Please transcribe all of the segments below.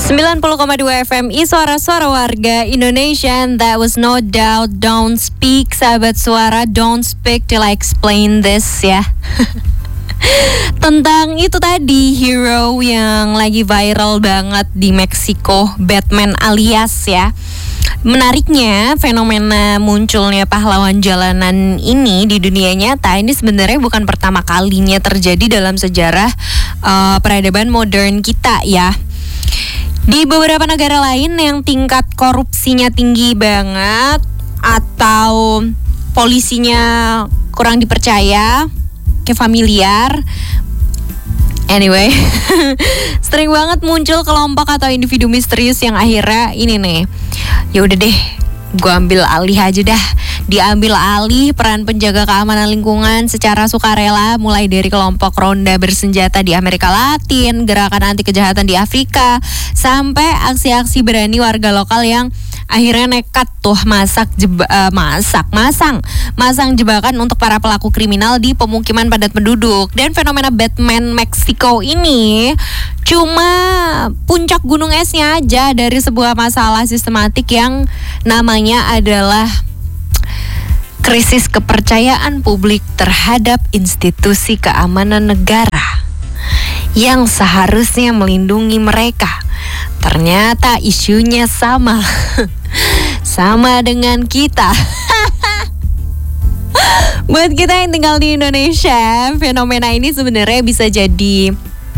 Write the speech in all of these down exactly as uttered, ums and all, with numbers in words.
sembilan puluh koma dua F M I Suara-suara Warga Indonesia. And that was No Doubt. Don't speak, sahabat suara. Don't speak till I explain this ya. Tentang itu tadi, hero yang lagi viral banget di Meksiko, Batman alias ya. Menariknya, fenomena munculnya pahlawan jalanan ini di dunia nyata ini sebenarnya bukan pertama kalinya terjadi dalam sejarah uh, peradaban modern kita ya. Di beberapa negara lain yang tingkat korupsinya tinggi banget atau polisinya kurang dipercaya, kayak familiar. Anyway, sering banget muncul kelompok atau individu misterius yang akhirnya ini nih, ya udah deh, gue ambil alih aja dah. Diambil alih peran penjaga keamanan lingkungan secara sukarela, mulai dari kelompok ronda bersenjata di Amerika Latin, gerakan anti kejahatan di Afrika, sampai aksi-aksi berani warga lokal yang akhirnya nekat tuh masak jeba, uh, masak masang masang jebakan untuk para pelaku kriminal di pemukiman padat penduduk. Dan fenomena Batman Meksiko ini cuma puncak gunung esnya aja dari sebuah masalah sistematik yang namanya adalah krisis kepercayaan publik terhadap institusi keamanan negara yang seharusnya melindungi mereka. Ternyata isunya sama sama dengan kita. Buat kita yang tinggal di Indonesia, fenomena ini sebenarnya bisa jadi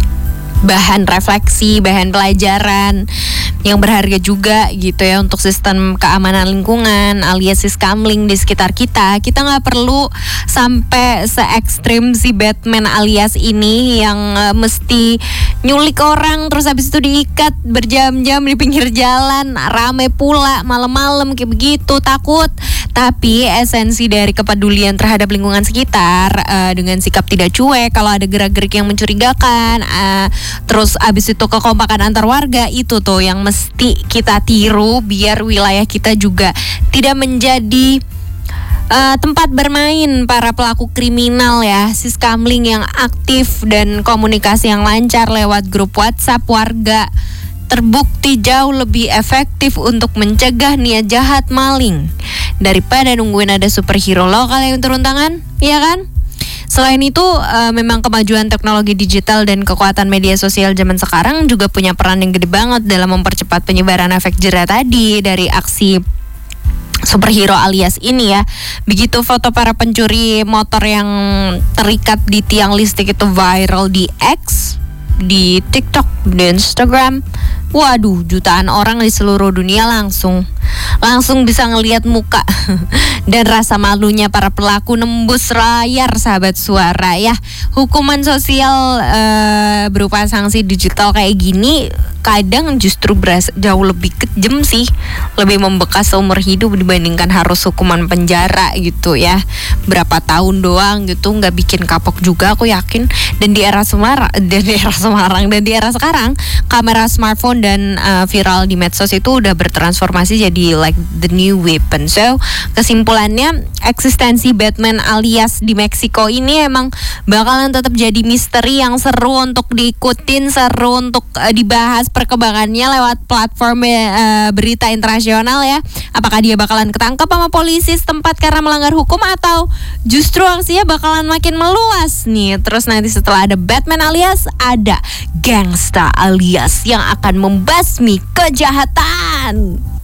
bahan refleksi, bahan pelajaran yang berharga juga gitu ya untuk sistem keamanan lingkungan alias Siskamling di sekitar kita. Kita nggak perlu sampai se ekstrim si Batman alias ini yang uh, mesti nyulik orang terus habis itu diikat berjam-jam di pinggir jalan, rame pula malam-malam kayak begitu, takut. Tapi esensi dari kepedulian terhadap lingkungan sekitar uh, dengan sikap tidak cuek kalau ada gerak-gerik yang mencurigakan, uh, terus abis itu kekompakan antar warga, itu tuh yang mesti kita tiru biar wilayah kita juga tidak menjadi Uh, tempat bermain para pelaku kriminal ya. Siskamling yang aktif dan komunikasi yang lancar lewat grup WhatsApp warga terbukti jauh lebih efektif untuk mencegah niat jahat maling daripada nungguin ada superhero lokal yang turun tangan, ya kan? Selain itu, uh, memang kemajuan teknologi digital dan kekuatan media sosial zaman sekarang juga punya peran yang gede banget dalam mempercepat penyebaran efek jera tadi dari aksi superhero alias ini ya. Begitu foto para pencuri motor yang terikat di tiang listrik itu viral di X, di TikTok, di Instagram. Waduh, jutaan orang di seluruh dunia langsung langsung bisa ngelihat muka dan rasa malunya para pelaku nembus layar, sahabat suara ya. Hukuman sosial uh, berupa sanksi digital kayak gini kadang justru berasa jauh lebih kejam sih, lebih membekas seumur hidup dibandingkan harus hukuman penjara gitu ya, berapa tahun doang gitu, nggak bikin kapok juga aku yakin. Dan di era Semarang dan di era Semarang dan di era sekarang kamera smartphone dan uh, viral di medsos itu udah bertransformasi jadi like the new weapon. So kesimpulannya, eksistensi Batman alias di Meksiko ini emang bakalan tetap jadi misteri yang seru untuk diikutin, seru untuk uh, dibahas perkembangannya lewat platform uh, berita internasional ya. Apakah dia bakalan ketangkep sama polisi setempat karena melanggar hukum atau justru aksinya bakalan makin meluas nih. Terus nanti setelah ada Batman alias ada gangsta alias yang akan membasmi kejahatan.